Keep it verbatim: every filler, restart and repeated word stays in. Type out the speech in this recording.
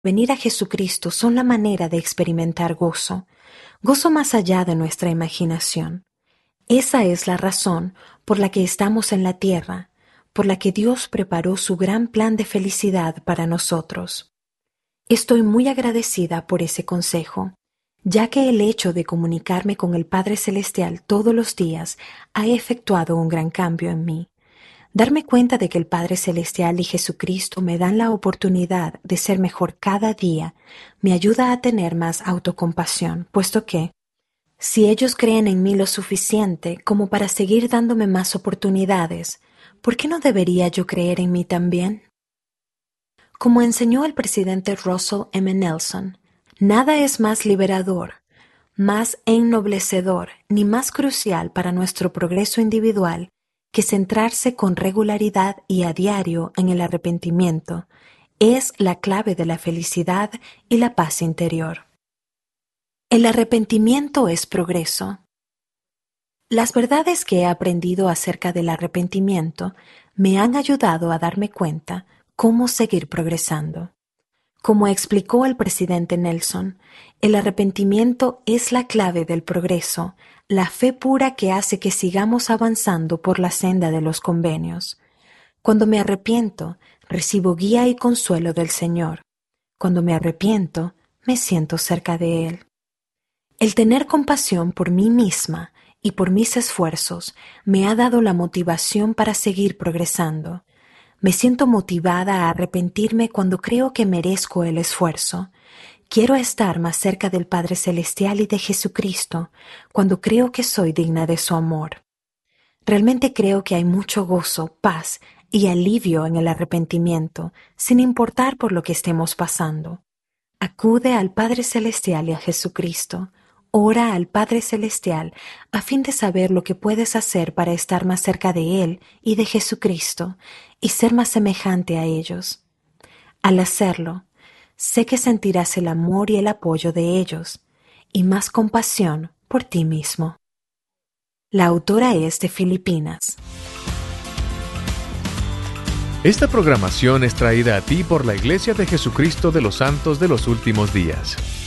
venir a Jesucristo son la manera de experimentar gozo, gozo más allá de nuestra imaginación. Esa es la razón por la que estamos en la tierra, por la que Dios preparó su gran plan de felicidad para nosotros. Estoy muy agradecida por ese consejo, ya que el hecho de comunicarme con el Padre Celestial todos los días ha efectuado un gran cambio en mí. Darme cuenta de que el Padre Celestial y Jesucristo me dan la oportunidad de ser mejor cada día me ayuda a tener más autocompasión, puesto que, si ellos creen en mí lo suficiente como para seguir dándome más oportunidades, ¿por qué no debería yo creer en mí también? Como enseñó el presidente Russell M. Nelson, nada es más liberador, más ennoblecedor ni más crucial para nuestro progreso individual que centrarse con regularidad y a diario en el arrepentimiento. Es la clave de la felicidad y la paz interior. El arrepentimiento es progreso. Las verdades que he aprendido acerca del arrepentimiento me han ayudado a darme cuenta cómo seguir progresando. Como explicó el presidente Nelson, el arrepentimiento es la clave del progreso, la fe pura que hace que sigamos avanzando por la senda de los convenios. Cuando me arrepiento, recibo guía y consuelo del Señor. Cuando me arrepiento, me siento cerca de Él. El tener compasión por mí misma y por mis esfuerzos me ha dado la motivación para seguir progresando. Me siento motivada a arrepentirme cuando creo que merezco el esfuerzo. Quiero estar más cerca del Padre Celestial y de Jesucristo cuando creo que soy digna de su amor. Realmente creo que hay mucho gozo, paz y alivio en el arrepentimiento, sin importar por lo que estemos pasando. Acude al Padre Celestial y a Jesucristo. Ora al Padre Celestial a fin de saber lo que puedes hacer para estar más cerca de Él y de Jesucristo y ser más semejante a ellos. Al hacerlo, sé que sentirás el amor y el apoyo de ellos y más compasión por ti mismo. La autora es de Filipinas. Esta programación es traída a ti por la Iglesia de Jesucristo de los Santos de los Últimos Días.